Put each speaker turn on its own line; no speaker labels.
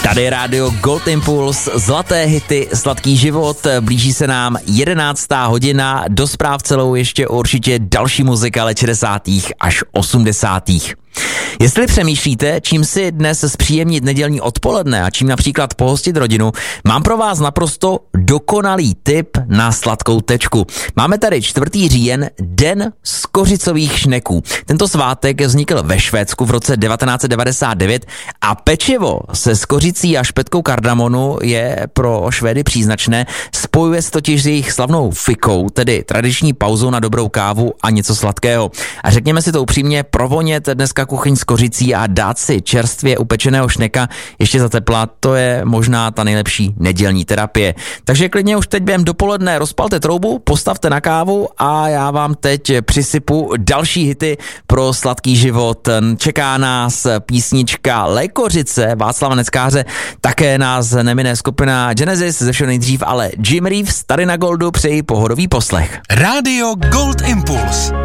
Tady je rádio Gold Impuls, zlaté hity, sladký život, blíží se nám 11. hodina, do zpráv celou ještě určitě další muzika let 60. až 80. Jestli přemýšlíte, čím si dnes zpříjemnit nedělní odpoledne a čím například pohostit rodinu, mám pro vás naprosto dokonalý tip na sladkou tečku. Máme tady 4. říjen, den skořicových šneků. Tento svátek vznikl ve Švédsku v roce 1999 a pečivo se skořicí a špetkou kardamonu je pro Švédy příznačné. Spojuje se totiž s jejich slavnou fikou, tedy tradiční pauzou na dobrou kávu a něco sladkého. A řekněme si to upřímně, provonět dneska kuchyň s kořicí a dát si čerstvě upečeného šneka ještě za tepla, to je možná ta nejlepší nedělní terapie. Takže klidně už teď během dopoledne rozpalte troubu, postavte na kávu a já vám teď přisypu další hity pro sladký život. Čeká nás písnička Lékořice Václava Neckáře, také nás nemine skupina Genesis, ze všeho nejdřív ale Jim Reeves, tady na Goldu, přeji pohodový poslech.
Rádio Gold Impuls.